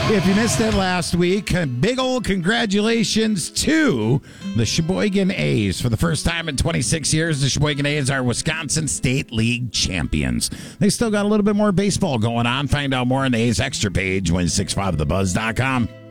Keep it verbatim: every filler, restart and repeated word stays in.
If you missed it last week, big old congratulations to the Sheboygan A's. For the first time in twenty-six years, the Sheboygan A's are Wisconsin State League champions. They still got a little bit more baseball going on. Find out more on the A's Extra page, win six five the buzz dot com.